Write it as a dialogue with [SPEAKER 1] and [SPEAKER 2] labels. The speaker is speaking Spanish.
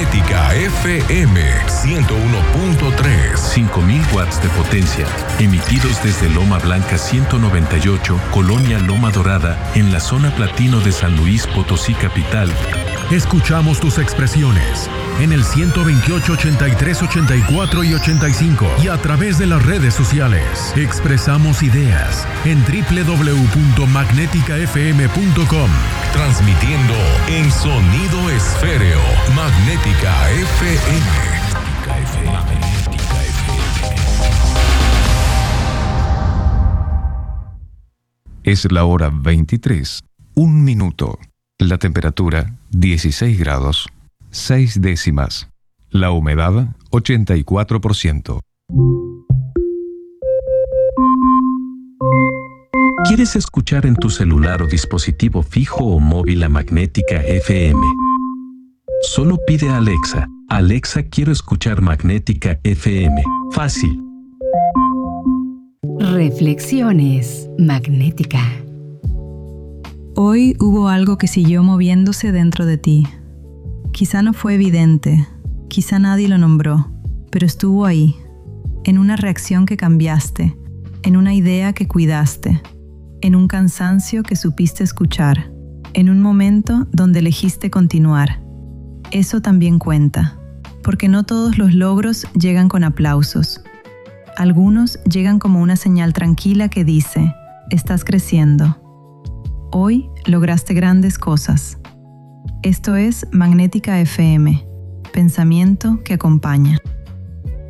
[SPEAKER 1] Magnética FM 101.3.
[SPEAKER 2] 5000 watts de potencia, emitidos desde Loma Blanca 198, Colonia Loma Dorada, en la zona platino de San Luis Potosí capital.
[SPEAKER 3] Escuchamos tus expresiones en el 128, 83, 84 y 85 y a través de las redes sociales. Expresamos ideas en www.magneticafm.com.
[SPEAKER 1] Transmitiendo en sonido esféreo. Magnética FM. Magnética FM.
[SPEAKER 4] Es la hora 23, 1 minuto. La temperatura 16 grados, 6 décimas. La humedad 84%.
[SPEAKER 2] ¿Quieres escuchar en tu celular o dispositivo fijo o móvil a Magnética FM? Solo pide a Alexa: Alexa, quiero escuchar Magnética FM. Fácil.
[SPEAKER 5] Reflexiones Magnética.
[SPEAKER 6] Hoy hubo algo que siguió moviéndose dentro de ti. Quizá no fue evidente, quizá nadie lo nombró, pero estuvo ahí, en una reacción que cambiaste, en una idea que cuidaste, en un cansancio que supiste escuchar, en un momento donde elegiste continuar. Eso también cuenta, porque no todos los logros llegan con aplausos. Algunos llegan como una señal tranquila que dice: estás creciendo. Hoy lograste grandes cosas. Esto es Magnética FM, pensamiento que acompaña.